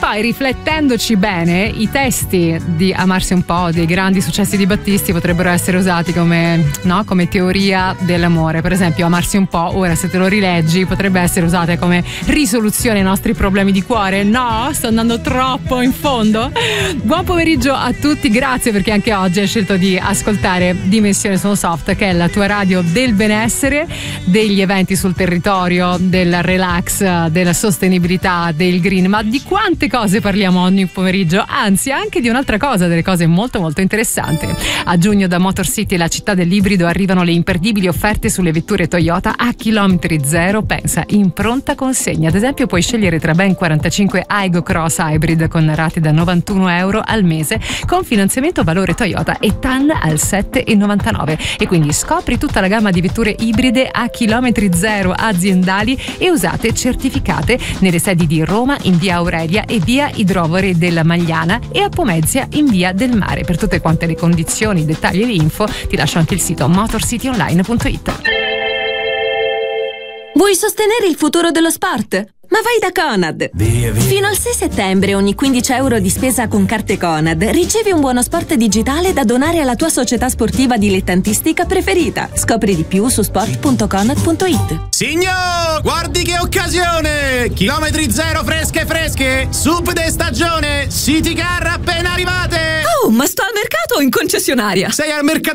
poi, riflettendoci bene, i testi di Amarsi un po', dei grandi successi di Battisti, potrebbero essere usati come teoria dell'amore. Per esempio, Amarsi un po', ora se te lo rileggi, potrebbe essere usata come risoluzione ai nostri problemi di cuore. No? Sto andando troppo in fondo? Buon pomeriggio a tutti, grazie perché anche oggi hai scelto di ascoltare Dimensione Sono Soft, che è la tua radio del benessere, degli eventi sul territorio, del relax, della sostenibilità, del green. Ma di quante cose parliamo ogni pomeriggio? Anzi, anche di un'altra cosa, delle cose molto molto interessanti. A giugno da Motor City, la città dell'ibrido, arrivano le imperdibili offerte sulle vetture Toyota a chilometri zero. Pensa, in pronta consegna. Ad esempio, puoi scegliere tra ben 45 Aygo Cross Hybrid con rate da 91 euro al mese, con finanziamento valore Toyota e TAN al 7,99. E quindi scopri tutta la gamma di vetture ibride a chilometri zero, aziendali e usate, certificate, nelle sedi di Roma in via Aurelia e via Idrovore della Magliana, e a Pomezia in via del Mare. Per tutte quante le condizioni, dettagli e info ti lascio anche il sito motorcityonline.it. Vuoi sostenere il futuro dello sport? Ma vai da Conad! Fino al 6 settembre ogni 15 euro di spesa con carte Conad ricevi un buono sport digitale da donare alla tua società sportiva dilettantistica preferita. Scopri di più su sport.conad.it. Signor, guardi che occasione! Chilometri zero fresche! Sub de stagione! City Car appena arrivate! Oh, ma sto al mercato o in concessionaria? Sei al mercato